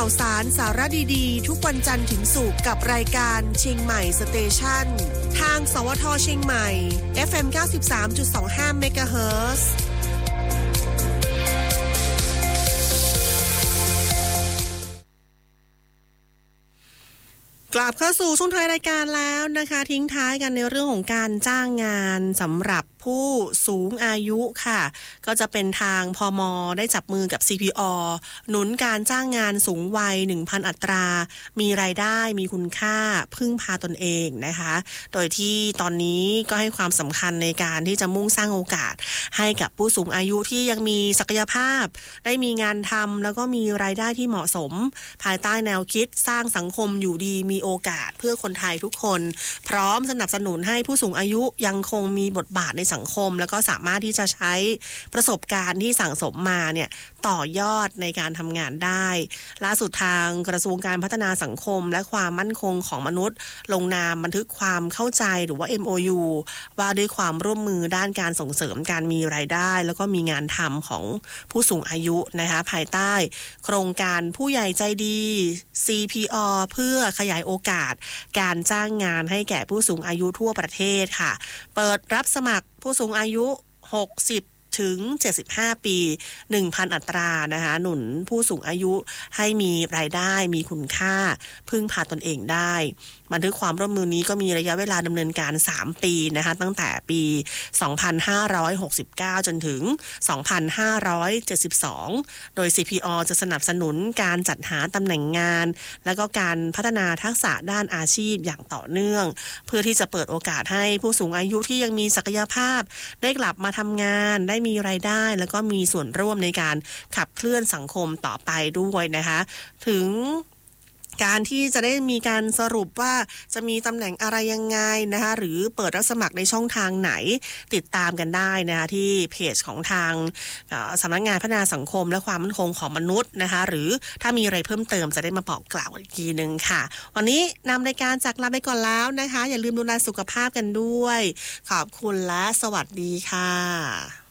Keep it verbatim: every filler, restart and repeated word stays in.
าวสารสาระดีๆทุกวันจันทร์ถึงศุกร์กับรายการเชียงใหม่สเตชันทางสวทเชียงใหม่ เอฟ เอ็ม เก้าสิบสามจุดสองห้า เมกะเฮิรตซ์กลับเข้าสู่ช่วงท้ายรายการแล้วนะคะทิ้งท้ายกันในเรื่องของการจ้างงานสำหรับผู้สูงอายุค่ะก็จะเป็นทางพม.ได้จับมือกับ ซี พี อ หนุนการจ้างงานสูงวัย หนึ่งพัน อัตรามีรายได้มีคุณค่าพึ่งพาตนเองนะคะโดยที่ตอนนี้ก็ให้ความสำคัญในการที่จะมุ่งสร้างโอกาสให้กับผู้สูงอายุที่ยังมีศักยภาพได้มีงานทำแล้วก็มีรายได้ที่เหมาะสมภายใต้แนวคิดสร้างสังคมอยู่ดีมีโอกาสเพื่อคนไทยทุกคนพร้อมสนับสนุนให้ผู้สูงอายุยังคงมีบทบาทในสังคมแล้วก็สามารถที่จะใช้ประสบการณ์ที่สั่งสมมาเนี่ยต่อยอดในการทำงานได้ล่าสุดทางกระทรวงการพัฒนาสังคมและความมั่นคงของมนุษย์ลงนามบันทึกความเข้าใจหรือว่า เอ็ม โอ ยู ว่าด้วยความร่วมมือด้านการส่งเสริมการมีรายได้แล้วก็มีงานทำของผู้สูงอายุนะคะภายใต้โครงการผู้ใหญ่ใจดี ซี พี อ เพื่อขยายโอกาสการจ้างงานให้แก่ผู้สูงอายุทั่วประเทศค่ะเปิดรับสมัครผู้สูงอายุหกสิบถึงเจ็ดสิบห้าปี หนึ่งพัน อัตรานะคะหนุนผู้สูงอายุให้มีรายได้มีคุณค่าพึ่งพาตนเองได้บันทึกความร่วมมือนี้ก็มีระยะเวลาดำเนินการสามปีนะคะตั้งแต่ปี สองพันห้าร้อยหกสิบเก้า จนถึง สองพันห้าร้อยเจ็ดสิบสอง โดย ซี พี อ จะสนับสนุนการจัดหาตำแหน่งงานและก็การพัฒนาทักษะด้านอาชีพอย่างต่อเนื่องเพื่อที่จะเปิดโอกาสให้ผู้สูงอายุที่ยังมีศักยภาพได้กลับมาทำงานได้มีรายได้แล้วก็มีส่วนร่วมในการขับเคลื่อนสังคมต่อไปด้วยนะคะถึงการที่จะได้มีการสรุปว่าจะมีตำแหน่งอะไรยังไงนะคะหรือเปิดรับสมัครในช่องทางไหนติดตามกันได้นะคะที่เพจของทางสำนักงานพัฒนาสังคมและความมั่นคงของมนุษย์นะคะหรือถ้ามีอะไรเพิ่มเติมจะได้มาบอกกล่าวอีกทีนึงค่ะวันนี้นำรายการจากลาไปก่อนแล้วนะคะอย่าลืมดูแลสุขภาพกันด้วยขอบคุณและสวัสดีค่ะ